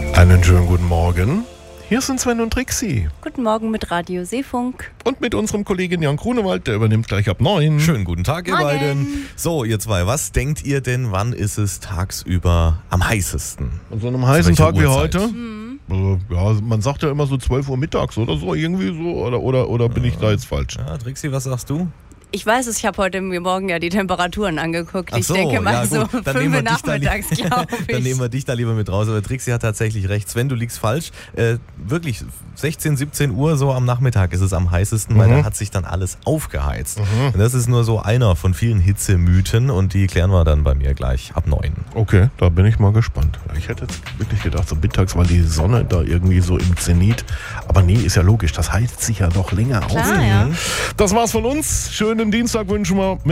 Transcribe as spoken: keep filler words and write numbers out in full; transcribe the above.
Einen schönen guten Morgen. Hier sind Sven und Trixi. Guten Morgen mit Radio Seefunk. Und mit unserem Kollegen Jan Grunewald, der übernimmt gleich ab neun. Schönen guten Tag, ihr Morgen. beiden. So, ihr zwei, was denkt ihr denn, wann ist es tagsüber am heißesten? An so einem heißen Zu welcher Tag wie Uhrzeit? heute? Also, ja, man sagt ja immer so zwölf Uhr mittags oder so, irgendwie so. Oder, oder, oder bin ich da jetzt falsch? Ja, Trixi, was sagst du? Ich weiß es, ich habe heute mir Morgen ja die Temperaturen angeguckt. Ach Ich so, denke mal ja, so gut. Dann fünf nehmen wir Uhr dich da li- nachmittags, glaube ich. Dann nehmen wir dich da lieber mit raus. Aber Trixi hat tatsächlich recht. Sven, du liegst falsch. Äh, wirklich, sechzehn, siebzehn Uhr so am Nachmittag ist es am heißesten, weil Mhm. da hat sich dann alles aufgeheizt. Und das ist nur so einer von vielen Hitzemythen und die klären wir dann bei mir gleich ab neun. Okay, da bin ich mal gespannt. Ich hätte jetzt wirklich gedacht, so mittags, weil die Sonne da irgendwie so im Zenit. Aber nee, ist ja logisch, das heizt sich ja doch länger auf. Klar, ja. Das war's von uns. Schönen Dienstag wünschen wir.